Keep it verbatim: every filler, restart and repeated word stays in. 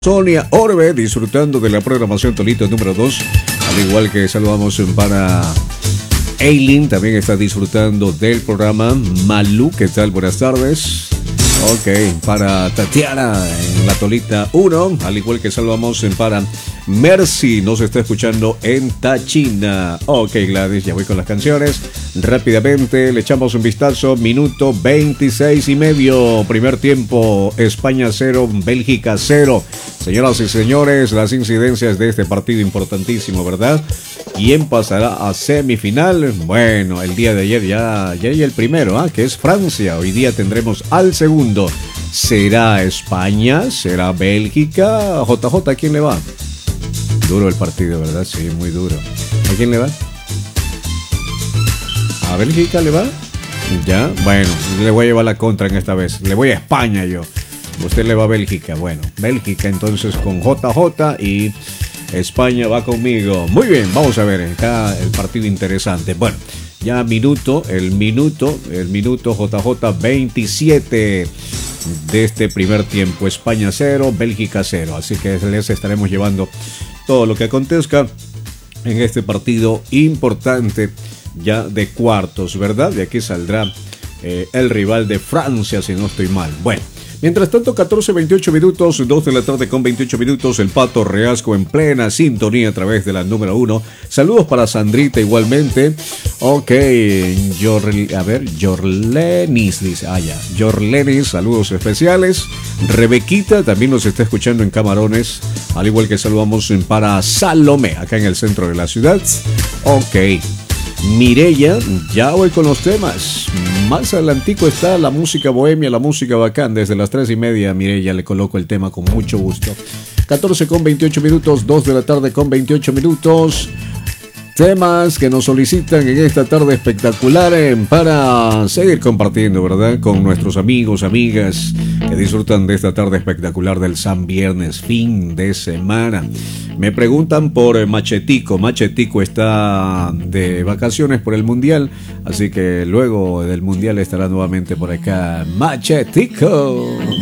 Sonia Orbe disfrutando de la programación Tolito número dos, al igual que saludamos para Eileen, también está disfrutando del programa. Malú, ¿qué tal? Buenas tardes. Ok, para Tatiana en la Tolita uno, al igual que saludamos para Mercy, nos está escuchando en Tachina. Ok, Gladys, ya voy con las canciones. Rápidamente le echamos un vistazo. Minuto veintiséis y medio. Primer tiempo, España cero, Bélgica cero. Señoras y señores, las incidencias de este partido importantísimo, ¿verdad? ¿Quién pasará a semifinal? Bueno, el día de ayer ya, ya hay el primero, ¿ah? Que es Francia. Hoy día tendremos al segundo. ¿Será España? ¿Será Bélgica? J J, ¿a quién le va? Duro el partido, ¿verdad? Sí, muy duro. ¿A quién le va? ¿A Bélgica le va? Ya, bueno, le voy a llevar la contra en esta vez. Le voy a España yo. Usted le va a Bélgica. Bueno, Bélgica entonces con J J y España va conmigo. Muy bien, vamos a ver acá el partido interesante. Bueno, ya minuto, el minuto, el minuto J J veintisiete de este primer tiempo. España cero, Bélgica cero. Así que les estaremos llevando todo lo que acontezca en este partido importante ya de cuartos, ¿verdad? De aquí saldrá eh, el rival de Francia, si no estoy mal. Bueno. Mientras tanto, catorce veintiocho minutos, dos de la tarde con veintiocho minutos, el Pato Reasco en plena sintonía a través de la número uno. Saludos para Sandrita igualmente. Ok, Yor, a ver, Yorlenis dice, ah ya, Yorlenis, saludos especiales. Rebequita también nos está escuchando en Camarones, al igual que saludamos para Salomé, acá en el centro de la ciudad. Ok. Mireya, ya voy con los temas. Más adelantico está la música bohemia, la música bacán. Desde las tres y media, Mireya, le coloco el tema con mucho gusto. catorce con veintiocho minutos, dos de la tarde con veintiocho minutos. Temas que nos solicitan en esta tarde espectacular eh, para seguir compartiendo, ¿verdad? Con nuestros amigos, amigas que disfrutan de esta tarde espectacular del San Viernes, fin de semana. Me preguntan por Machetico. Machetico está de vacaciones por el Mundial, así que luego del Mundial estará nuevamente por acá Machetico.